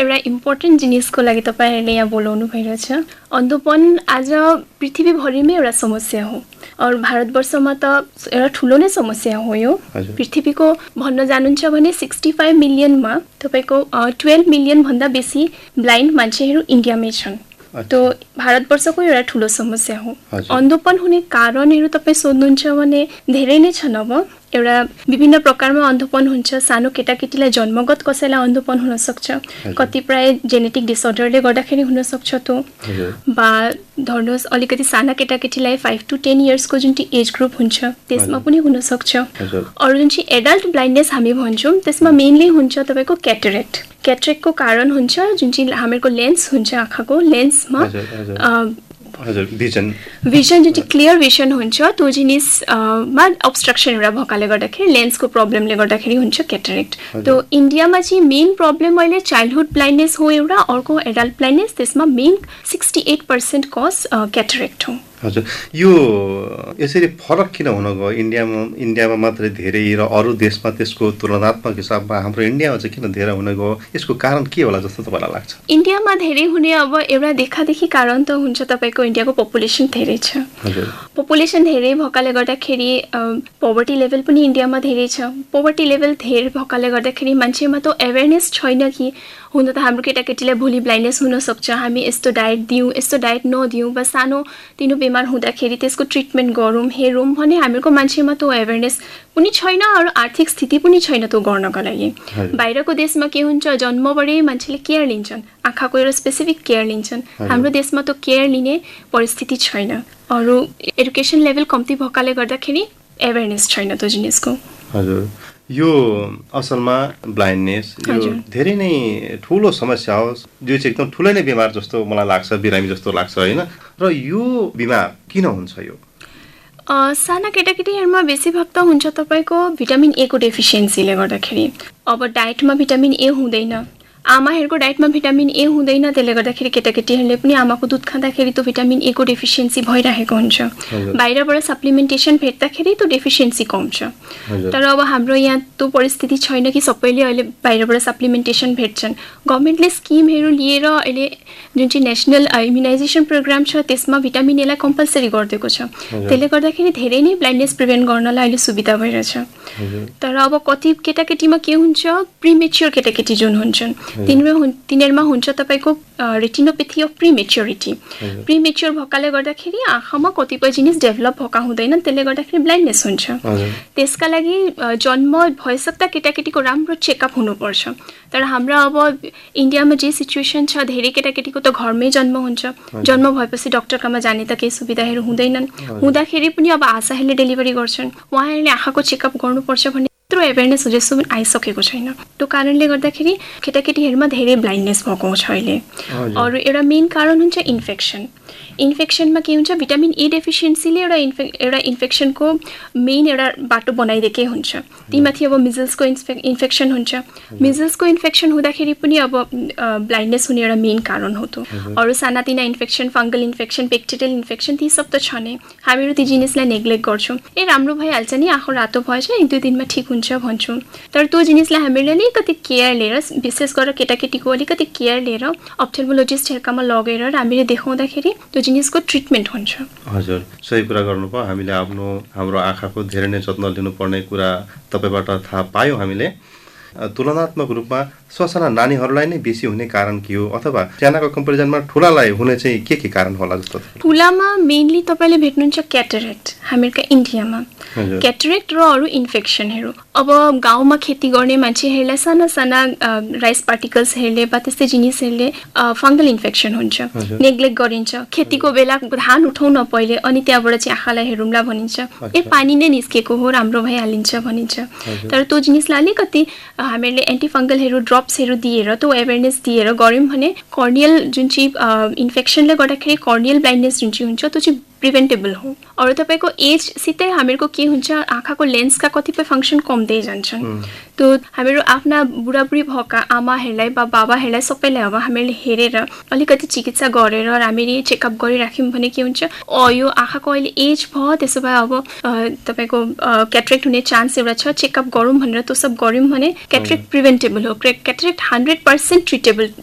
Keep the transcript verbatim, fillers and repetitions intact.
एउटा इम्पोर्टेन्ट जिनिसको लागि तपाईँहरूले यहाँ बोलाउनु भइरहेछ। अन्धोपन आज पृथ्वीभरिमै एउटा समस्या हो और भारतवर्षमा त एउटा ठुलो नै समस्या हो यो। पृथ्वीको भन्न जानुहुन्छ भने सिक्सटी फाइभ मिलियनमा तपाईँको टुवेल्भ मिलियन भन्दा बेसी ब्लाइन्ड मान्छेहरू इन्डियामै छन्। तो भारतवर्षको एउटा ठुलो समस्या हो। अन्धोपन हुने कारणहरू तपाईँ सोध्नुहुन्छ भने धेरै नै छन्। अब एउटा विभिन्न प्रकारमा अन्धोपन हुन्छ। सानो केटाकेटीलाई जन्मगत कसैलाई अन्धोपन हुन सक्छ, कतिपय जेनेटिक डिसअर्डरले गर्दाखेरि हुन सक्छ। तो बा धर्नुहोस् अलिकति साना केटाकेटीलाई फाइभ टु टेन इयर्सको जुन चाहिँ एज ग्रुप हुन्छ त्यसमा पनि हुन सक्छ। अरू जुन चाहिँ एडल्ट ब्लाइन्डनेस हामी भन्छौँ त्यसमा मेनली हुन्छ तपाईँको क्याटरेक्ट। क्याटरेक्टको कारण हुन्छ जुन चाहिँ हामीहरूको लेन्स हुन्छ, आँखाको लेन्समा भिजन भिजन जुन चाहिँ क्लियर भिजन हुन्छ त्यो जिनिसमा अब्स्ट्रक्सन एउटा भएकाले गर्दाखेरि लेन्सको प्रब्लमले गर्दाखेरि हुन्छ क्याटरेक्ट। त्यो इन्डियामा चाहिँ मेन प्रब्लम अहिले चाइल्डहुड ब्लाइन्डनेस हो एउटा, अर्को एडल्ट ब्लाइन्डनेस, त्यसमा main sixty at percent cause cataract हो। हजुर, यो यसरी फरक किन हुन गयो? इन्डियामा इन्डियामा मात्रै धेरै र अरू देशमा त्यसको तुलनात्मक हिसाबमा हाम्रो इन्डियामा चाहिँ किन धेरै हुन गयो? यसको कारण के होला जस्तो तपाईँलाई लाग्छ? इन्डियामा धेरै हुने अब एउटा देखादेखि कारण त हुन्छ तपाईँको इन्डियाको पपुलेसन धेरै छ। पपुलेसन धेरै भएकाले गर्दाखेरि पोभर्टी लेभल पनि इन्डियामा धेरै छ। पोभर्टी लेभल धेरै भएकाले गर्दाखेरि मान्छेमा त एवेरनेस छैन कि हुन त हाम्रो केटाकेटीलाई भोलि ब्लाइन्डनेस हुनसक्छ, हामी यस्तो डायट दिउँ यस्तो डायट नदिउँ, बस सानो तिनो बिमार हुँदाखेरि त्यसको ट्रिटमेन्ट गरौँ हेरौँ भने हामीहरूको मान्छेमा त्यो एवेरनेस पनि छैन अरू आर्थिक स्थिति पनि छैन त्यो गर्नको लागि। बाहिरको देशमा के हुन्छ, जन्मबाटै मान्छेले केयर लिन्छन्, आँखाको एउटा स्पेसिफिक केयर लिन्छन्। हाम्रो देशमा त्यो केयर लिने परिस्थिति छैन। अरू एडुकेसन लेभल कम्ती भएकाले गर्दाखेरि एवेरनेस छैन त्यो जिनिसको। हजुर, यो असलमा ब्लाइन्डनेस यो धेरै नै ठुलो समस्या हो, जो चाहिँ एकदम ठुलै नै बिमार जस्तो मलाई लाग्छ, बिरामी जस्तो लाग्छ होइन? र यो बिमार किन हुन्छ? यो साना केटाकेटीहरूमा बेसी भाग त हुन्छ तपाईँको भिटामिन ए को डेफिसियन्सीले गर्दाखेरि। अब डायटमा भिटामिन ए हुँदैन, आमाहरूको डायटमा भिटामिन ए हुँदैन, त्यसले गर्दाखेरि केटाकेटीहरूले पनि आमाको दुध खाँदाखेरि त्यो भिटामिन ए को डेफिसियन्सी भइरहेको हुन्छ। बाहिरबाट सप्लिमेन्टेसन भेट्दाखेरि त्यो डेफिसियन्सी कम छ। तर अब हाम्रो यहाँ त्यो परिस्थिति छैन कि सबैले अहिले बाहिरबाट सप्लिमेन्टेसन भेट्छन्। गभर्मेन्टले स्किमहरू लिएर अहिले जुन चाहिँ नेसनल इम्युनाइजेसन प्रोग्राम छ त्यसमा भिटामिन एलाई कम्पलसरी गरिदिएको छ। त्यसले गर्दाखेरि धेरै नै ब्लाइन्डनेस प्रिभेन्ट गर्नलाई अहिले सुविधा भइरहेछ। तर अब कति केटाकेटीमा के हुन्छ, प्रिमेच्योर केटाकेटी जुन हुन्छन् तिनीहरू तिनीहरूमा हुन्छ तपाईँको रेटिनोपेथी अफ प्रिमेच्योरिटी। प्रिमेच्योर भएकाले गर्दाखेरि आँखामा कतिपय जिनिस डेभलप भएका हुँदैन, त्यसले गर्दाखेरि ब्लाइन्डनेस हुन्छ। त्यसका लागि जन्म भइसक्दा केटाकेटीको राम्रो चेकअप हुनुपर्छ। तर हाम्रो अब इन्डियामा जे सिचुएसन छ, धेरै केटाकेटीको त घरमै जन्म हुन्छ, जन्म भएपछि डक्टरकामा जाने त केही सुविधाहरू हुँदैनन्। हुँदाखेरि पनि अब आशाहरूले डेलिभरी गर्छन्, उहाँहरूले आँखाको चेकअप गर्नुपर्छ भन्ने त्यत्रो एवेरनेस जस्तो पनि आइसकेको छैन। त्यो कारणले गर्दाखेरि केटाकेटीहरूमा धेरै ब्लाइन्डनेस भएको छ अहिले। अरू एउटा मेन कारण हुन्छ इन्फेक्सन। इन्फेक्सनमा के हुन्छ, भिटामिन ए डेफिसियन्सीले एउटा इन्फे एउटा इन्फेक्सनको मेन एउटा बाटो बनाइदिएकै हुन्छ। तीमाथि अब मिजल्सको इन्फे इन्फेक्सन हुन्छ। मिजल्सको इन्फेक्सन हुँदाखेरि पनि अब ब्लाइन्डनेस हुने एउटा मेन कारण हो। त अरू सानातिना infection, fungal infection, bacterial infection ती सब त छ नै। हामीहरू ती जिनिसलाई नेग्लेक्ट गर्छौँ। ए राम्रो भइहाल्छ नि, आँखा रातो भएछ एक दुई दिनमा ठिक हुन्छ भन्छौँ। तर त्यो जिनिसलाई हामीले अलिकति केयर लिएर, विशेष गरेर केटाकेटीको अलिकति केयर लिएर अप्थेल्मोलोजिस्टहरूकामा लगेर हामीले देखाउँदाखेरि त्यो जिनिसको ट्रिटमेन्ट हुन्छ। हजुर, सही कुरा गर्नुभयो। हामीले आफ्नो हाम्रो आँखाको धेरै नै जत्न लिनुपर्ने कुरा तपाईँबाट थाहा पायौँ हामीले। तुलनात्मक रूपमा ससाना नानीहरूलाई नै बेसी हुने कारण के हो, अथवा सानाको कम्पेरिजनमा ठुलालाई हुने चाहिँ के के कारण होला जस्तो? ठुलामा मेनली तपाईँले भेट्नुहुन्छ क्याटरेक्ट। हामीहरूको इन्डियामा क्याटरेक्ट र अरू इन्फेक्सनहरू। अब गाउँमा खेती गर्ने मान्छेहरूलाई साना साना राइस पार्टिकल्सहरूले वा त्यस्तै जिनिसहरूले फङ्गल इन्फेक्सन हुन्छ, नेग्लेक्ट गरिन्छ। खेतीको बेला धान उठाउन पहिले अनि त्यहाँबाट चाहिँ आँखालाई हेरौँला भनिन्छ, ए पानी नै निस्केको हो राम्रो भइहालिन्छ भनिन्छ। तर त्यो जिनिसलाई अलिकति हामीले एन्टिफङ्गलहरू ड्रप्सहरू दिएर त्यो एवेरनेस दिएर गऱ्यौँ भने कर्नियल जुन चाहिँ इन्फेक्सनले गर्दाखेरि कर्नियल ब्लाइन्डनेस जुन चाहिँ हुन्छ त्यो चाहिँ प्रिभेन्टेबल हो। अरू तपाईँको एजसितै हामीहरूको के हुन्छ, आँखाको लेन्सका कतिपय फङ्सन कम्दै जान्छन्। त्यो हामीहरू आफ्ना बुढाबुढी भएका आमाहरूलाई वा बाबाहरूलाई सबैलाई अब हामीले हेरेर अलिकति चिकित्सा गरेर राम्ररी चेकअप गरिराख्यौँ भने के हुन्छ, यो आँखाको अहिले एज भयो, त्यसो भए अब तपाईँको क्याटरेक्ट हुने चान्स एउटा छ, चेकअप गरौँ भनेर त्यो सब गऱ्यौँ भने क्याटरेक्ट प्रिभेन्टेबल हो। Cataract hundred percent treatable